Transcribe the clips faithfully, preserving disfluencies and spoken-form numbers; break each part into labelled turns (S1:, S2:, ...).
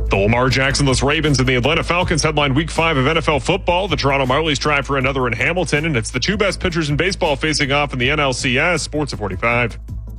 S1: The Lamar Jackson-less Ravens and the Atlanta Falcons headline Week five of N F L football. The Toronto Marlies try for another in Hamilton, and it's the two best pitchers in baseball facing off in the N L C S. Sports at forty-five.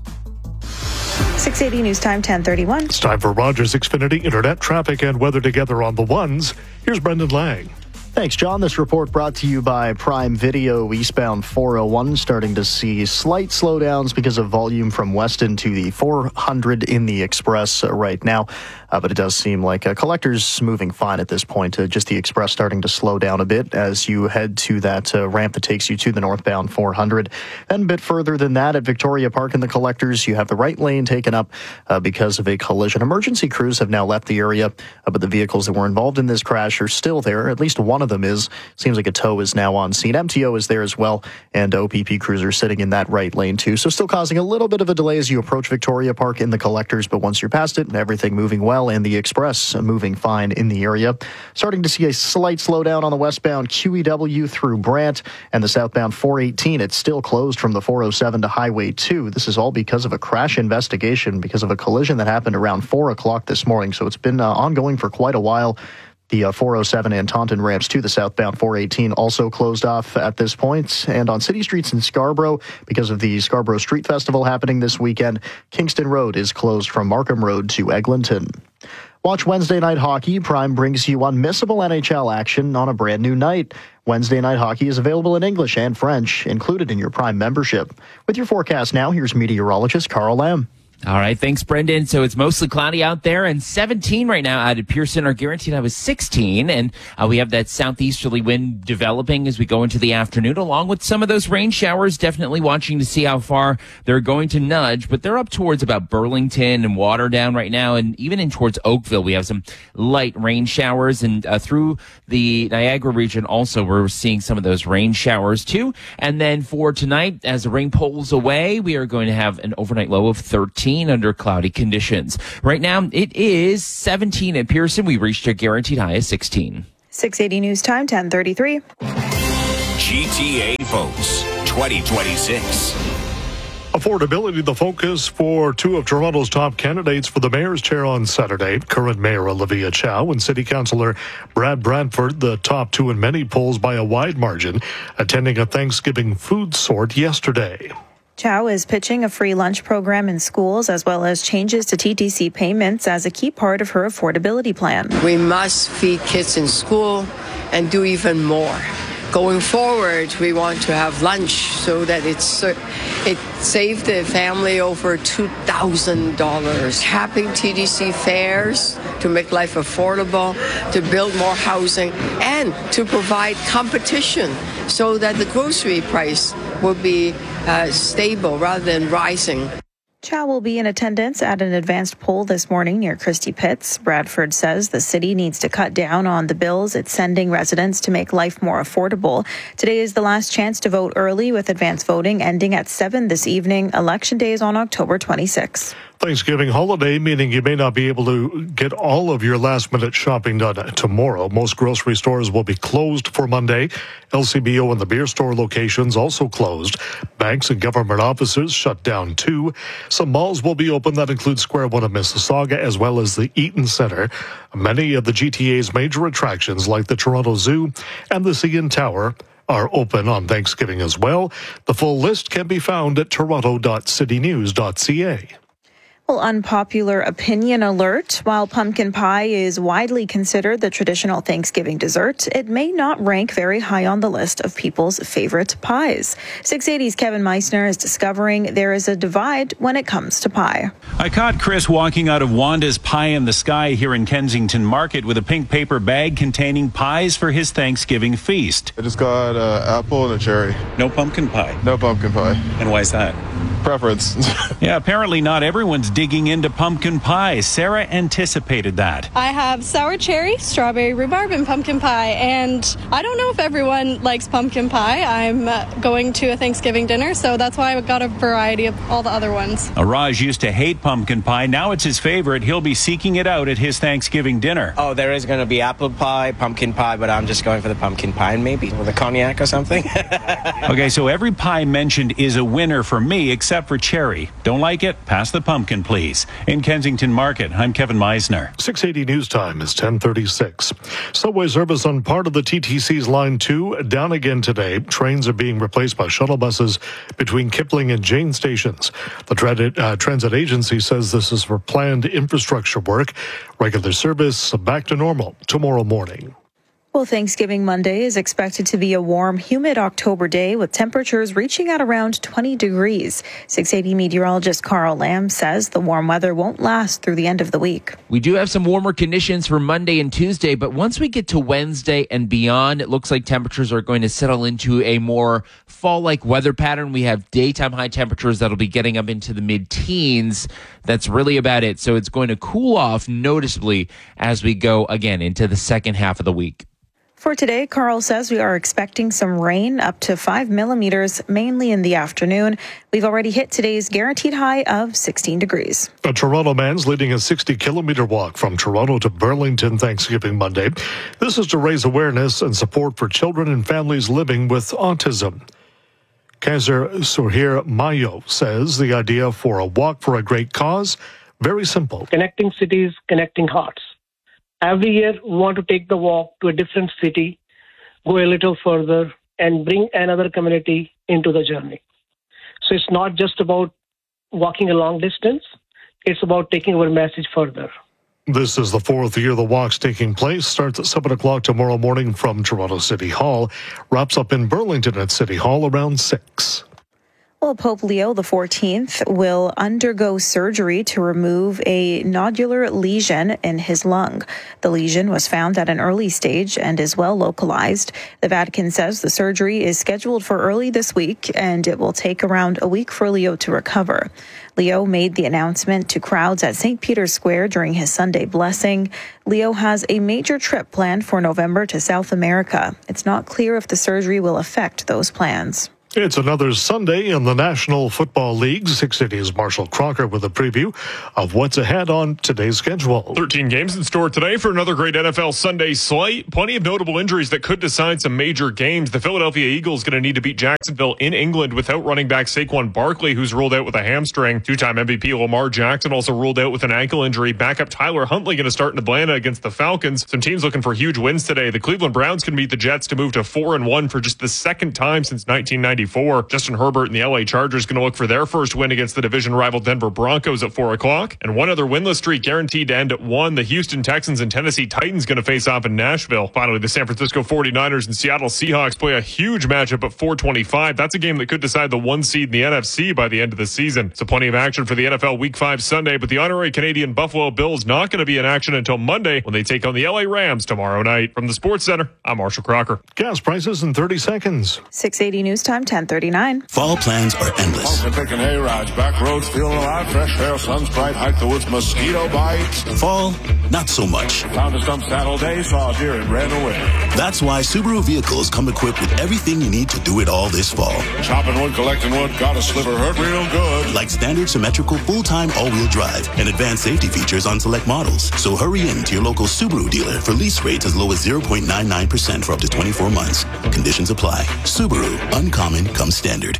S2: six eighty News Time, ten thirty-one.
S3: It's time for Rogers Xfinity Internet traffic and weather together on the ones. Here's Brendan Lang.
S4: Thanks, John. This report brought to you by Prime Video. Eastbound four oh one starting to see slight slowdowns because of volume from Weston to the four hundred in the Express right now. Uh, but it does seem like uh, collectors moving fine at this point. Uh, just the Express starting to slow down a bit as you head to that uh, ramp that takes you to the northbound four hundred. Then a bit further than that at Victoria Park in the collectors, you have the right lane taken up uh, because of a collision. Emergency crews have now left the area, uh, but the vehicles that were involved in this crash are still there. At least one of them is. Seems like a tow is now on scene. M T O is there as well, and O P P crews are sitting in that right lane too. So still causing a little bit of a delay as you approach Victoria Park in the collectors, but once you're past it, everything moving well, and the Express moving fine in the area. Starting to see a slight slowdown on the westbound Q E W through Brant, and the southbound four eighteen. It's still closed from the four oh seven to Highway two. This is all because of a crash investigation because of a collision that happened around four o'clock this morning. So it's been uh, ongoing for quite a while. The uh, four oh seven and Taunton ramps to the southbound four eighteen also closed off at this point. And on city streets in Scarborough, because of the Scarborough Street Festival happening this weekend, Kingston Road is closed from Markham Road to Eglinton. Watch Wednesday Night Hockey. Prime brings you unmissable N H L action on a brand new night. Wednesday Night Hockey is available in English and French, included in your Prime membership. With your forecast now, here's meteorologist Carl Lamb.
S5: All right, thanks, Brendan. So it's mostly cloudy out there, and seventeen right now out at Pearson. Our guaranteed high was sixteen, and uh, we have that southeasterly wind developing as we go into the afternoon, along with some of those rain showers. Definitely watching to see how far they're going to nudge, but they're up towards about Burlington and Waterdown right now, and even in towards Oakville, we have some light rain showers, and uh, through the Niagara region also, we're seeing some of those rain showers too. And then for tonight, as the rain pulls away, we are going to have an overnight low of thirteen. Under cloudy conditions. Right now, it is seventeen at Pearson. We reached a guaranteed high of sixteen.
S2: six eighty News Time, ten thirty-three.
S6: G T A Votes twenty twenty-six.
S3: Affordability the focus for two of Toronto's top candidates for the mayor's chair on Saturday. Current Mayor Olivia Chow and City Councillor Brad Brantford, the top two in many polls by a wide margin, attending a Thanksgiving food sort yesterday.
S2: Chow is pitching a free lunch program in schools as well as changes to T T C payments as a key part of her affordability plan.
S7: We must feed kids in school and do even more. Going forward, we want to have lunch so that it's it saved the family over two thousand dollars. Having T D C fares to make life affordable, to build more housing, and to provide competition so that the grocery price will be uh, stable rather than rising.
S2: Chow will be in attendance at an advanced poll this morning near Christie Pitts. Bradford says the city needs to cut down on the bills it's sending residents to make life more affordable. Today is the last chance to vote early, with advanced voting ending at seven this evening. Election day is on October twenty-sixth.
S3: Thanksgiving holiday, meaning you may not be able to get all of your last-minute shopping done tomorrow. Most grocery stores will be closed for Monday. L C B O and the beer store locations also closed. Banks and government offices shut down too. Some malls will be open. That includes Square One of Mississauga as well as the Eaton Centre. Many of the G T A's major attractions like the Toronto Zoo and the C N Tower are open on Thanksgiving as well. The full list can be found at toronto dot city news dot c a.
S2: Well, unpopular opinion alert. While pumpkin pie is widely considered the traditional Thanksgiving dessert, it may not rank very high on the list of people's favorite pies. six eighty's Kevin Meissner is discovering there is a divide when it comes to pie.
S8: I caught Chris walking out of Wanda's Pie in the Sky here in Kensington Market with a pink paper bag containing pies for his Thanksgiving feast.
S9: I just got an apple and a cherry.
S8: No pumpkin pie?
S9: No pumpkin pie.
S8: And why is that?
S9: Preference.
S8: Yeah, apparently not everyone's digging into pumpkin pie. Sarah anticipated that.
S10: I have sour cherry, strawberry rhubarb, and pumpkin pie. And I don't know if everyone likes pumpkin pie. I'm uh, going to a Thanksgiving dinner, so that's why I got a variety of all the other ones.
S8: Raj used to hate pumpkin pie. Now it's his favorite. He'll be seeking it out at his Thanksgiving dinner.
S11: Oh, there is going to be apple pie, pumpkin pie, but I'm just going for the pumpkin pie and maybe with a cognac or something.
S8: Okay, so every pie mentioned is a winner for me, except except for cherry. Don't like it? Pass the pumpkin, please. In Kensington Market, I'm Kevin Meisner.
S3: six eighty news time is ten thirty-six. Subway service on part of the T T C's Line two down again today. Trains are being replaced by shuttle buses between Kipling and Jane stations. The transit, uh, transit agency says this is for planned infrastructure work. Regular service back to normal tomorrow morning.
S2: Well, Thanksgiving Monday is expected to be a warm, humid October day with temperatures reaching at around twenty degrees. six eighty meteorologist Carl Lamb says the warm weather won't last through the end of the week.
S5: We do have some warmer conditions for Monday and Tuesday, but once we get to Wednesday and beyond, it looks like temperatures are going to settle into a more fall-like weather pattern. We have daytime high temperatures that'll be getting up into the mid-teens. That's really about it. So it's going to cool off noticeably as we go again into the second half of the week.
S2: For today, Carl says we are expecting some rain up to five millimeters, mainly in the afternoon. We've already hit today's guaranteed high of sixteen degrees.
S3: A Toronto man's leading a sixty kilometer walk from Toronto to Burlington Thanksgiving Monday. This is to raise awareness and support for children and families living with autism. Kaiser Suhir Mayo says the idea for a walk for a great cause, very simple.
S12: Connecting cities, connecting hearts. Every year, we want to take the walk to a different city, go a little further, and bring another community into the journey. So it's not just about walking a long distance. It's about taking our message further.
S3: This is the fourth year the walk's taking place. Starts at seven o'clock tomorrow morning from Toronto City Hall. Wraps up in Burlington at City Hall around six.
S2: Well, Pope Leo the fourteenth will undergo surgery to remove a nodular lesion in his lung. The lesion was found at an early stage and is well localized. The Vatican says the surgery is scheduled for early this week and it will take around a week for Leo to recover. Leo made the announcement to crowds at Saint Peter's Square during his Sunday blessing. Leo has a major trip planned for November to South America. It's not clear if the surgery will affect those plans.
S3: It's another Sunday in the National Football League. six eighty's Marshall Crocker with a preview of what's ahead on today's schedule.
S1: thirteen games in store today for another great N F L Sunday slate. Plenty of notable injuries that could decide some major games. The Philadelphia Eagles going to need to beat Jacksonville in England without running back Saquon Barkley, who's ruled out with a hamstring. Two-time M V P Lamar Jackson also ruled out with an ankle injury. Backup Tyler Huntley going to start in Atlanta against the Falcons. Some teams looking for huge wins today. The Cleveland Browns can meet the Jets to move to four and one for just the second time since nineteen ninety-four. Justin Herbert and the L A Chargers going to look for their first win against the division rival Denver Broncos at four o'clock. And one other winless streak guaranteed to end at one. The Houston Texans and Tennessee Titans going to face off in Nashville. Finally, the San Francisco forty-niners and Seattle Seahawks play a huge matchup at four twenty-five. That's a game that could decide the one seed in the N F C by the end of the season. So plenty of action for the N F L Week five Sunday, but the honorary Canadian Buffalo Bills not going to be in action until Monday when they take on the L A Rams tomorrow night. From the Sports Center, I'm Marshall Crocker.
S3: Gas prices in thirty seconds.
S2: six eighty News Time, ten thirty-nine.
S13: Fall plans are endless.
S14: Picking hay-rides, back roads, feeling alive, fresh air, sun's bright, hike the woods, mosquito bites.
S13: Fall, not so much.
S14: Found a stump saddle day, saw a deer and ran away.
S13: That's why Subaru vehicles come equipped with everything you need to do it all this fall.
S14: Chopping wood, collecting wood, got a sliver, hurt real good.
S13: Like standard symmetrical full-time all-wheel drive and advanced safety features on select models. So hurry in to your local Subaru dealer for lease rates as low as zero point nine nine percent for up to twenty-four months. Conditions apply. Subaru, uncommon comes standard.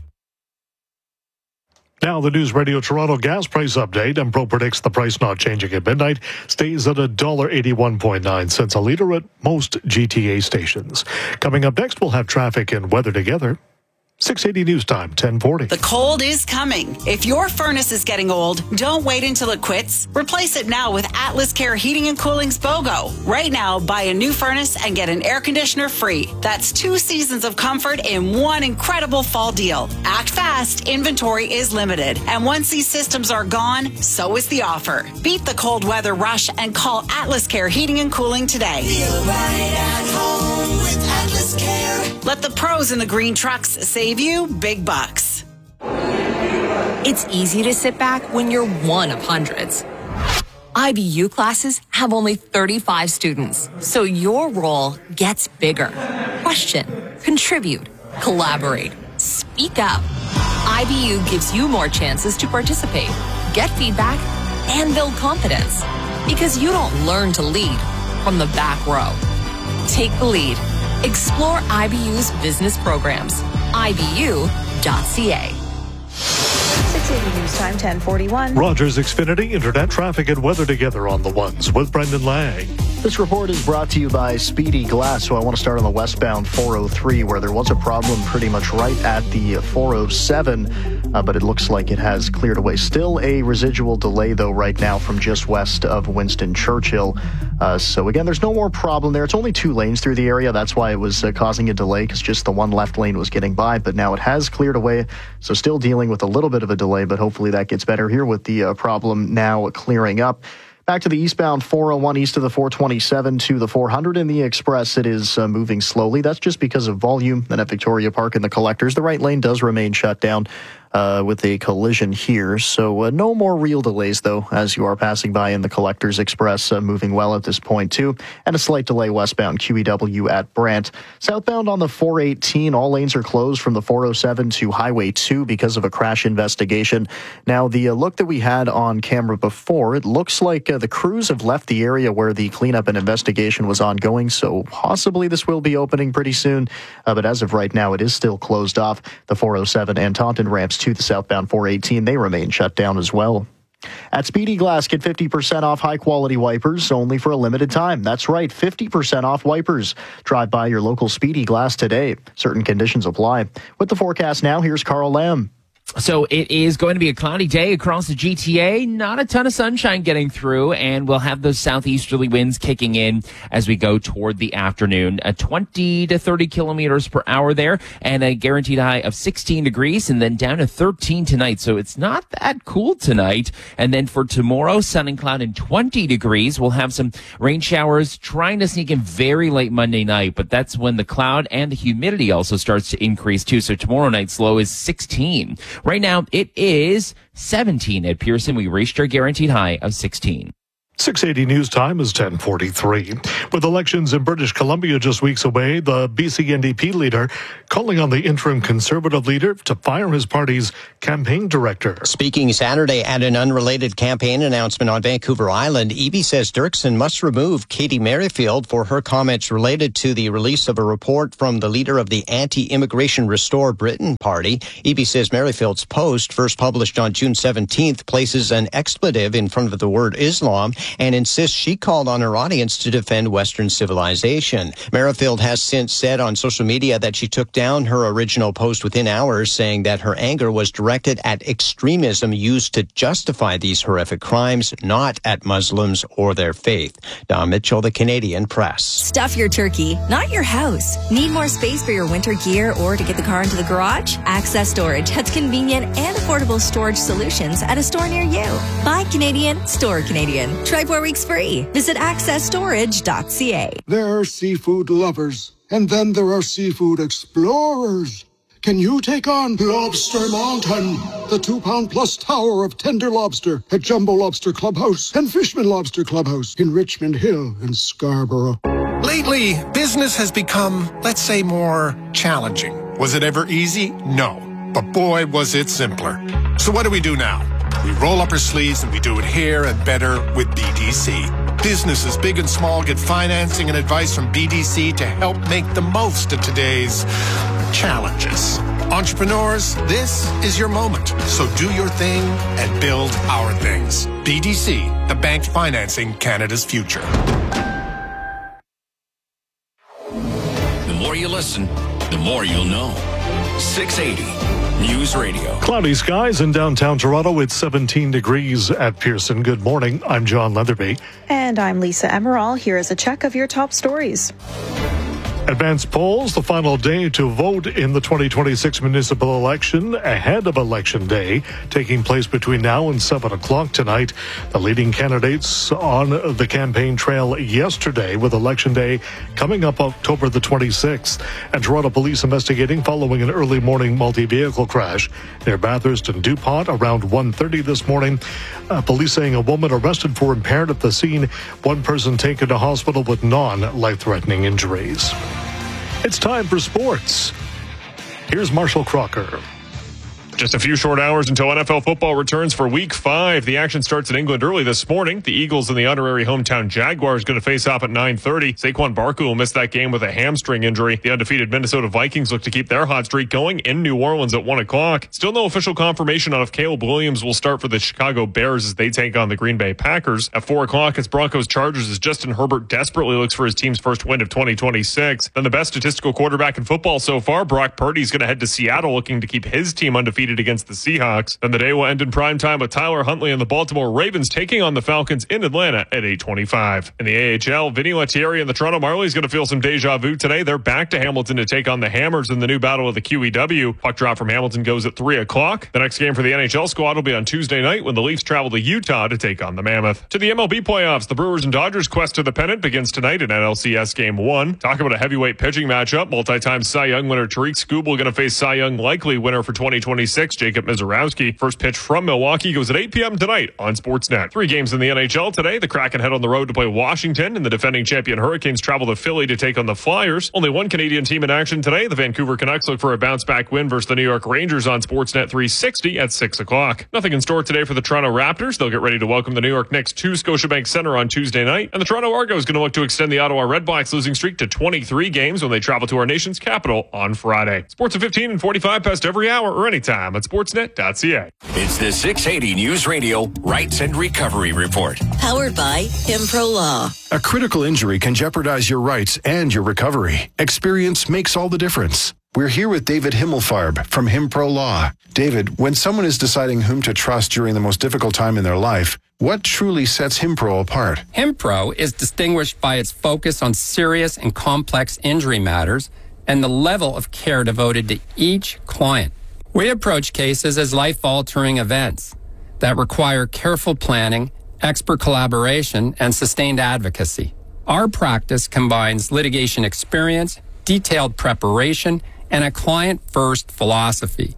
S3: Now the News Radio Toronto gas price update. Empro predicts the price not changing at midnight. Stays at one dollar eighty-one point nine cents a litre at most G T A stations. Coming up next, we'll have traffic and weather together. six eighty News Time, ten forty.
S15: The cold is coming. If your furnace is getting old, don't wait until it quits. Replace it now with Atlas Care Heating and Cooling's BOGO. Right now, buy a new furnace and get an air conditioner free. That's two seasons of comfort in one incredible fall deal. Act fast. Inventory is limited. And once these systems are gone, so is the offer. Beat the cold weather rush and call Atlas Care Heating and Cooling today.
S16: Feel right at home with Atlas Care.
S15: Let the pros in the green trucks save you big bucks.
S17: It's easy to sit back when you're one of hundreds. I B U classes have only thirty-five students, so your role gets bigger. Question, contribute, collaborate, speak up. I B U gives you more chances to participate, get feedback, and build confidence. Because you don't learn to lead from the back row. Take the lead. Explore I B U's business programs. I B U dot C A.
S2: six eighty News Time, ten forty-one.
S3: Rogers Xfinity Internet traffic and weather together on the ones with Brendan Lang.
S4: This report is brought to you by Speedy Glass. So I want to start on the westbound four oh three, where there was a problem pretty much right at the four oh seven, uh, but it looks like it has cleared away. Still a residual delay, though, right now from just west of Winston Churchill. Uh, so again, there's no more problem there. It's only two lanes through the area. That's why it was uh, causing a delay, because just the one left lane was getting by. But now it has cleared away. So still dealing with a little bit of a delay, but hopefully that gets better here with the uh, problem now clearing up. Back to the eastbound four oh one east of the four twenty-seven to the four hundred in the Express. It is uh, moving slowly. That's just because of volume. Then at Victoria Park in the Collectors, the right lane does remain shut down uh, with a collision here. So uh, no more real delays, though, as you are passing by in the Collectors Express, uh, moving well at this point, too. And a slight delay westbound Q E W at Brant. Southbound on the four eighteen, all lanes are closed from the four oh seven to Highway two because of a crash investigation. Now, the uh, look that we had on camera before, it looks like uh, the crews have left the area where the cleanup and investigation was ongoing, so possibly this will be opening pretty soon. Uh, but as of right now, it is still closed off. The four oh seven and Taunton ramps to the southbound four eighteen, they remain shut down as well. At Speedy Glass, get fifty percent off high-quality wipers only for a limited time. That's right, fifty percent off wipers. Drive by your local Speedy Glass today. Certain conditions apply. With the forecast now, here's Carl Lamb.
S5: So it is going to be a cloudy day across the G T A. Not a ton of sunshine getting through, and we'll have those southeasterly winds kicking in as we go toward the afternoon. A twenty to thirty kilometers per hour there, and a guaranteed high of sixteen degrees, and then down to thirteen tonight. So it's not that cool tonight. And then for tomorrow, sun and cloud and twenty degrees. We'll have some rain showers trying to sneak in very late Monday night, but that's when the cloud and the humidity also starts to increase too. So tomorrow night's low is sixteen. Right now, it is seventeen at Pearson. We reached our guaranteed high of sixteen.
S3: six eighty News Time is ten forty-three. With elections in British Columbia just weeks away, the B C N D P leader calling on the interim Conservative leader to fire his party's campaign director.
S18: Speaking Saturday at an unrelated campaign announcement on Vancouver Island, Eby says Dirksen must remove Katie Merrifield for her comments related to the release of a report from the leader of the anti-immigration Restore Britain party. Eby says Merrifield's post, first published on June seventeenth, places an expletive in front of the word Islam and insists she called on her audience to defend Western civilization. Merrifield has since said on social media that she took down her original post within hours, saying that her anger was directed at extremism used to justify these horrific crimes, not at Muslims or their faith. Don Mitchell, the Canadian Press.
S19: Stuff your turkey, not your house. Need more space for your winter gear or to get the car into the garage? Access Storage has convenient and affordable storage solutions at a store near you. Buy Canadian, store Canadian. Try four weeks free. Visit access storage dot c a.
S20: There are seafood lovers, and then there are seafood explorers. Can you take on Lobster Mountain, the two-pound-plus tower of tender lobster at Jumbo Lobster Clubhouse and Fishman Lobster Clubhouse in Richmond Hill and Scarborough?
S21: Lately, business has become, let's say, more challenging. Was it ever easy? No. But boy, was it simpler. So what do we do now? We roll up our sleeves and we do it here and better with B D C. Businesses big and small get financing and advice from B D C to help make the most of today's challenges. Entrepreneurs, this is your moment. So do your thing and build our things. B D C, the bank financing Canada's future.
S6: The more you listen, the more you'll know. six eighty News Radio.
S3: Cloudy skies in downtown Toronto. It's seventeen degrees at Pearson. Good morning. I'm John Leatherby.
S2: And I'm Lisa Emerald. Here is a check of your top stories.
S3: Advanced polls, the final day to vote in the twenty twenty-six municipal election ahead of Election Day, taking place between now and seven o'clock tonight. The leading candidates on the campaign trail yesterday, with Election Day coming up October the twenty-sixth. And Toronto police investigating following an early morning multi-vehicle crash near Bathurst and DuPont around one thirty this morning. Uh, police saying a woman arrested for impaired at the scene. One person taken to hospital with non-life-threatening injuries. It's time for sports. Here's Marshall Crocker.
S1: Just a few short hours until N F L football returns for week five. The action starts in England early this morning. The Eagles and the honorary hometown Jaguars going to face off at nine thirty. Saquon Barkley will miss that game with a hamstring injury. The undefeated Minnesota Vikings look to keep their hot streak going in New Orleans at one o'clock. Still no official confirmation on if Caleb Williams will start for the Chicago Bears as they take on the Green Bay Packers. At four o'clock, it's Broncos Chargers as Justin Herbert desperately looks for his team's first win of twenty twenty-six. Then the best statistical quarterback in football so far, Brock Purdy, is going to head to Seattle looking to keep his team undefeated against the Seahawks. Then the day will end in primetime with Tyler Huntley and the Baltimore Ravens taking on the Falcons in Atlanta at eight twenty-five. In the A H L, Vinny Lettieri and the Toronto Marlies going to feel some deja vu today. They're back to Hamilton to take on the Hammers in the new battle of the Q E W. Puck drop from Hamilton goes at three o'clock. The next game for the N H L squad will be on Tuesday night when the Leafs travel to Utah to take on the Mammoth. To the M L B playoffs, the Brewers and Dodgers quest to the pennant begins tonight in N L C S Game one. Talk about a heavyweight pitching matchup. Multi-time Cy Young winner Tariq Skubal going to face Cy Young likely winner for twenty twenty-six, Jacob Mizorowski. First pitch from Milwaukee goes at eight p.m. tonight on Sportsnet. Three games in the N H L today. The Kraken head on the road to play Washington, and the defending champion Hurricanes travel to Philly to take on the Flyers. Only one Canadian team in action today. The Vancouver Canucks look for a bounce-back win versus the New York Rangers on Sportsnet three sixty at six o'clock. Nothing in store today for the Toronto Raptors. They'll get ready to welcome the New York Knicks to Scotiabank Center on Tuesday night. And the Toronto Argos going to look to extend the Ottawa Redblacks losing streak to twenty-three games when they travel to our nation's capital on Friday. Sports at fifteen and forty-five past every hour or anytime at sportsnet dot c a.
S6: It's the six eighty News Radio Rights and Recovery Report.
S7: Powered by Himpro Law.
S22: A critical injury can jeopardize your rights and your recovery. Experience makes all the difference. We're here with David Himmelfarb from Himpro Law. David, when someone is deciding whom to trust during the most difficult time in their life, what truly sets Himpro apart?
S23: Himpro is distinguished by its focus on serious and complex injury matters and the level of care devoted to each client. We approach cases as life-altering events that require careful planning, expert collaboration, and sustained advocacy. Our practice combines litigation experience, detailed preparation, and a client-first philosophy.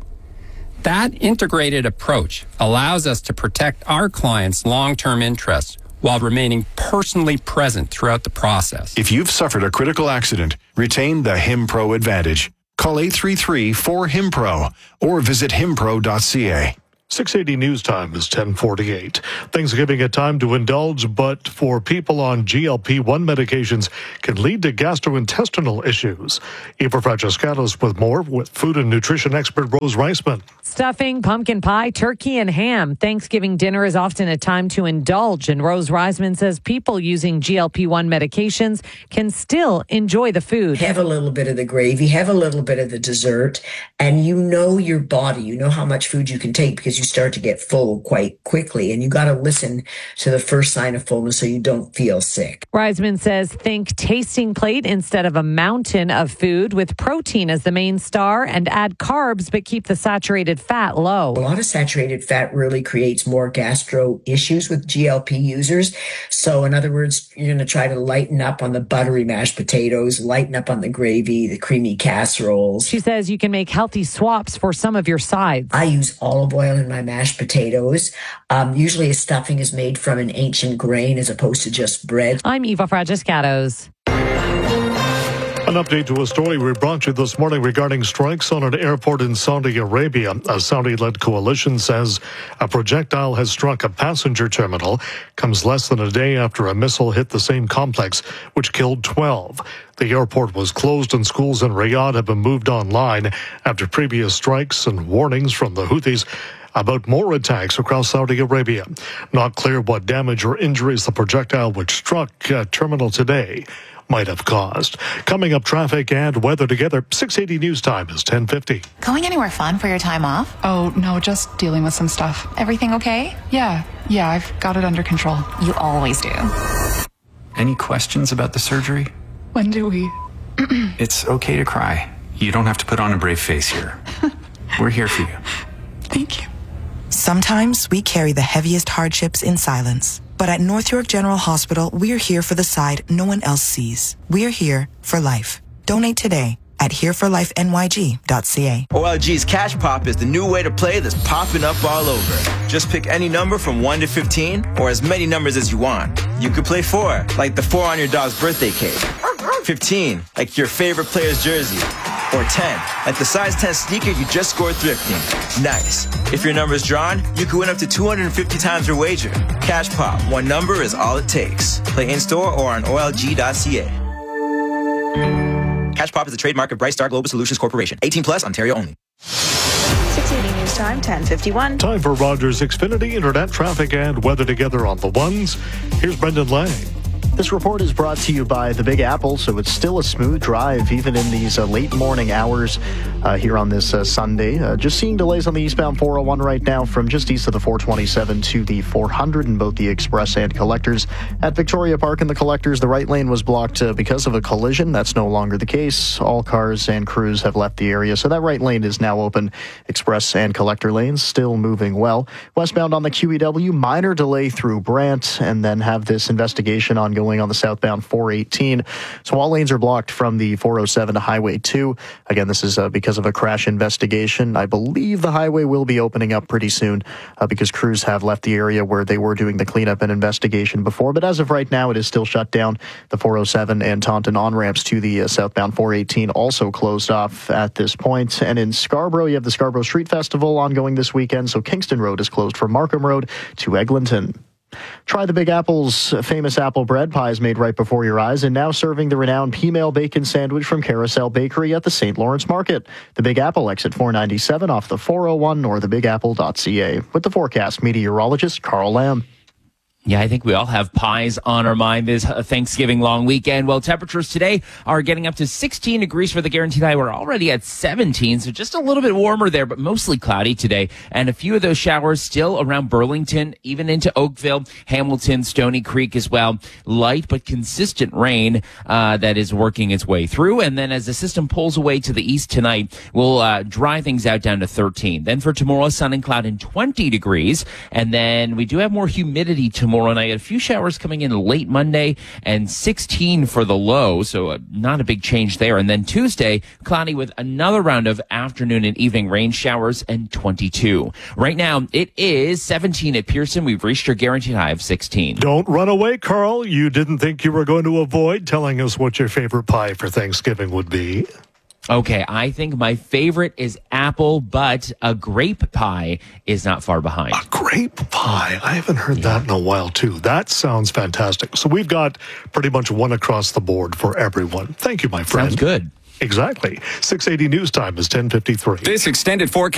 S23: That integrated approach allows us to protect our clients' long-term interests while remaining personally present throughout the process.
S22: If you've suffered a critical accident, retain the Himpro Advantage. Call eight three three, four, H I M P R O or visit himpro dot c a.
S3: six eighty News Time is ten forty-eight. Thanksgiving a time to indulge, but for people on G L P one medications can lead to gastrointestinal issues. Eva Francescatos with more with food and nutrition expert Rose Reisman.
S24: Stuffing, pumpkin pie, turkey, and ham. Thanksgiving dinner is often a time to indulge, and Rose Reisman says people using G L P one medications can still enjoy the food.
S25: Have a little bit of the gravy, have a little bit of the dessert, and you know your body. You know how much food you can take because you start to get full quite quickly, and you got to listen to the first sign of fullness so you don't feel sick.
S24: Reisman says think tasting plate instead of a mountain of food with protein as the main star, and add carbs but keep the saturated fat low.
S25: A lot of saturated fat really creates more gastro issues with G L P users. So in other words, you're going to try to lighten up on the buttery mashed potatoes, lighten up on the gravy, the creamy casseroles.
S24: She says you can make healthy swaps for some of your sides.
S25: I use olive oil in my mashed potatoes. Um, usually a stuffing is made from an ancient grain as opposed to just bread.
S24: I'm Eva Francescatos.
S3: An update to a story we brought you this morning regarding strikes on an airport in Saudi Arabia. A Saudi-led coalition says a projectile has struck a passenger terminal. Comes less than a day after a missile hit the same complex, which killed twelve. The airport was closed and schools in Riyadh have been moved online after previous strikes and warnings from the Houthis about more attacks across Saudi Arabia. Not clear what damage or injuries the projectile which struck a terminal today might have caused. Coming up, traffic and weather together. six eighty News Time is ten fifty.
S26: Going anywhere fun for your time off? Oh, no, just dealing with some stuff. Everything okay? Yeah, yeah, I've got it under control. You always do.
S27: Any questions about the surgery?
S26: When do we?
S27: It's okay to cry. You don't have to put on a brave face here. We're here for you.
S26: Thank you.
S28: Sometimes we carry the heaviest hardships in silence. But at North York General Hospital, we're here for the side no one else sees. We're here for life. Donate today at here for life N Y G dot C A.
S29: O L G's Cash Pop is the new way to play that's popping up all over. Just pick any number from one to fifteen or as many numbers as you want. You could play four, like the four on your dog's birthday cake. fifteen, like your favorite player's jersey. Or ten, like the size ten sneaker you just scored thrifting. Nice. If your number's drawn, you could win up to two hundred fifty times your wager. Cash Pop, one number is all it takes. Play in-store or on O L G dot C A. Cash Pop is a trademark of Bright Star Global Solutions Corporation. eighteen plus, Ontario only.
S2: six eighty News Time, ten fifty-one.
S3: Time for Rogers Xfinity Internet traffic and weather together on the ones. Here's Brendan Lang.
S4: This report is brought to you by the Big Apple, so it's still a smooth drive even in these uh, late morning hours uh, here on this uh, Sunday. Uh, just seeing delays on the eastbound four oh one right now from just east of the four twenty-seven to the four hundred in both the Express and Collectors. At Victoria Park in the Collectors, the right lane was blocked uh, because of a collision. That's no longer the case. All cars and crews have left the area, so that right lane is now open. Express and Collector lanes still moving well. Westbound on the Q E W, minor delay through Brant, and then have this investigation ongoing on the southbound four eighteen. So all lanes are blocked from the four oh seven to Highway two. Again, this is uh, because of a crash investigation. I believe the highway will be opening up pretty soon uh, because crews have left the area where they were doing the cleanup and investigation before. But as of right now, it is still shut down. The four oh seven and Taunton on-ramps to the uh, southbound four eighteen also closed off at this point. And in Scarborough, you have the Scarborough Street Festival ongoing this weekend. So Kingston Road is closed from Markham Road to Eglinton. Try the Big Apple's famous apple bread pies made right before your eyes, and now serving the renowned P-Mail Bacon Sandwich from Carousel Bakery at the Saint Lawrence Market. The Big Apple, exit four ninety-seven off the four oh one or the big apple dot c a. With the forecast, meteorologist Carl Lamb.
S5: Yeah, I think we all have pies on our mind this Thanksgiving long weekend. Well, temperatures today are getting up to sixteen degrees for the guaranteed high. We're already at seventeen, so just a little bit warmer there, but mostly cloudy today. And a few of those showers still around Burlington, even into Oakville, Hamilton, Stony Creek as well. Light but consistent rain uh, that is working its way through. And then as the system pulls away to the east tonight, we'll uh, dry things out down to thirteen. Then for tomorrow, sun and cloud and twenty degrees. And then we do have more humidity tomorrow. Tomorrow night, a few showers coming in late Monday and sixteen for the low, so uh, not a big change there. And then Tuesday, cloudy with another round of afternoon and evening rain showers and twenty-two. Right now, it is seventeen at Pearson. We've reached your guaranteed high of sixteen.
S3: Don't run away, Carl. You didn't think you were going to avoid telling us what your favorite pie for Thanksgiving would be.
S5: Okay, I think my favorite is apple, but a grape pie is not far behind.
S3: A grape pie? I haven't heard yeah. that in a while, too. That sounds fantastic. So we've got pretty much one across the board for everyone. Thank you, my friend.
S5: Sounds good.
S3: Exactly. six eighty News Time is ten fifty-three.
S27: This extended forecast.